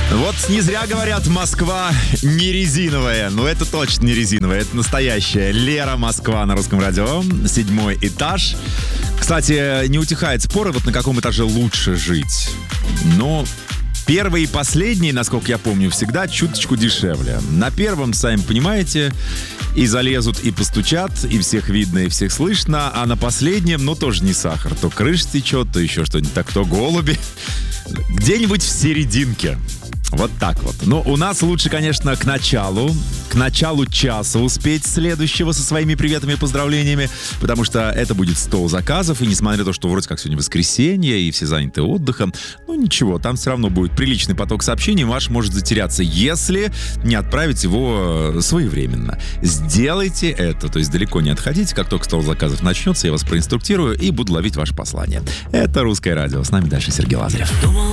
Вот не зря говорят, Москва не резиновая. Ну, это точно не резиновая, это настоящая. Лера, Москва на Русском радио. 7-й этаж. Кстати, не утихает споры, вот на каком этаже лучше жить. Но первый и последний, насколько я помню, всегда чуточку дешевле. На первом, сами понимаете, и залезут, и постучат, и всех видно, и всех слышно. А на последнем, ну, тоже не сахар. То крыша течет, то еще что-нибудь так, то голуби. Где-нибудь в серединке. Вот так вот. Но у нас лучше, конечно, к началу часа успеть следующего со своими приветами и поздравлениями, потому что это будет 100 заказов, и несмотря на то, что вроде как сегодня воскресенье, и все заняты отдыхом, ну ничего, там все равно будет приличный поток сообщений, ваш может затеряться, если не отправить его своевременно. Сделайте это, то есть далеко не отходите, как только 100 заказов начнется, я вас проинструктирую и буду ловить ваше послание. Это Русское радио, с нами дальше Сергей Лазарев.